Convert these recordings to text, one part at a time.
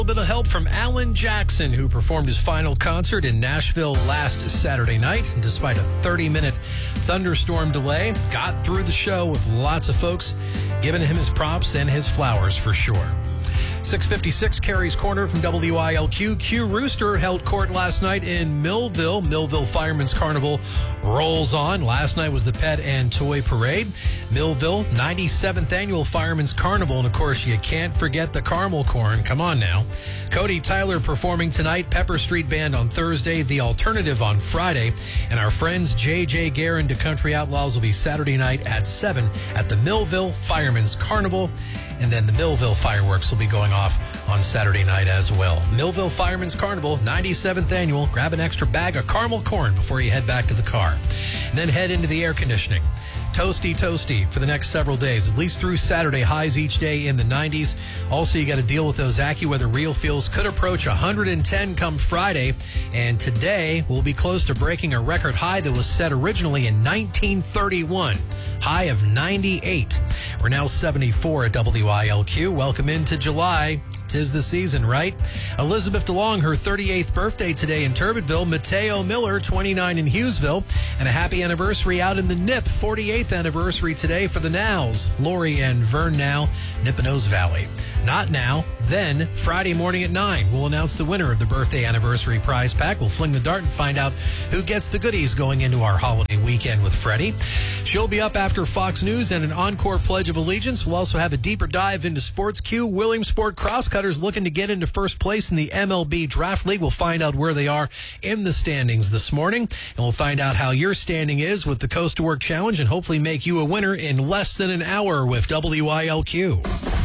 A little bit of help from Alan Jackson, who performed his final concert in Nashville last Saturday night. And despite a 30-minute thunderstorm delay, got through the show with lots of folks giving him his props and his flowers for sure. 656 Carrie's Corner from WILQ. Q Rooster held court last night in Millville. Millville Fireman's Carnival rolls on. Last night was the Pet and Toy Parade. Millville, 97th Annual Fireman's Carnival. And, of course, you can't forget the caramel corn. Come on now. Cody Tyler performing tonight. Pepper Street Band on Thursday. The Alternative on Friday. And our friends J.J. Guerin to Country Outlaws will be Saturday night at 7 at the Millville Fireman's Carnival. And then the Millville fireworks will be going off on Saturday night as well. Millville Fireman's Carnival, 97th Annual. Grab an extra bag of caramel corn before you head back to the car. And then head into the air conditioning. Toasty for the next several days, at least through Saturday. Highs each day in the 90s. Also, you got to deal with those AccuWeather real feels. Could approach 110 come Friday. And today, we'll be close to breaking a record high that was set originally in 1931. High of 98. We're now 74 at WILQ. Welcome into July. 'Tis the season, right? Elizabeth DeLong, her 38th birthday today in Turbottville. Mateo Miller, 29 in Hughesville. And a happy anniversary out in the Nip. 48th anniversary today for the Nows. Lori and Vern Now, Nipponos Valley. Not now, then Friday morning at 9. We'll announce the winner of the birthday anniversary prize pack. We'll fling the dart and find out who gets the goodies going into our holiday weekend with Freddie. She'll be up after Fox News and an encore Pledge of Allegiance. We'll also have a deeper dive into sports. Q Williamsport Crosscutters looking to get into first place in the MLB Draft League. We'll find out where they are in the standings this morning. And we'll find out how your standing is with the Coast to Work Challenge and hopefully make you a winner in less than an hour with WILQ.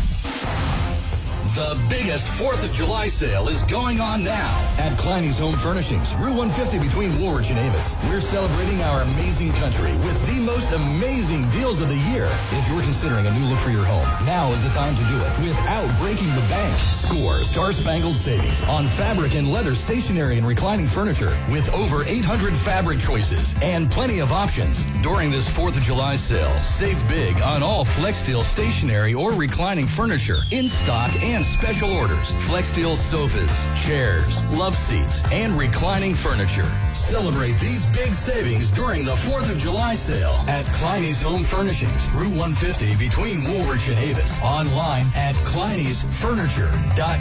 The biggest 4th of July sale is going on now at Kleiny's Home Furnishings, Route 150 between Woolwich and Avis. We're celebrating our amazing country with the most amazing deals of the year. If you're considering a new look for your home, now is the time to do it without breaking the bank. Score star-spangled savings on fabric and leather stationery and reclining furniture with over 800 fabric choices and plenty of options. During this 4th of July sale, save big on all FlexSteel stationery or reclining furniture in stock and special orders. FlexSteel sofas, chairs, love seats, and reclining furniture. Celebrate these big savings during the 4th of July sale at Kleiny's Home Furnishings, Route 150 between Woolwich and Avis. Online at kleiny'sfurniture.com.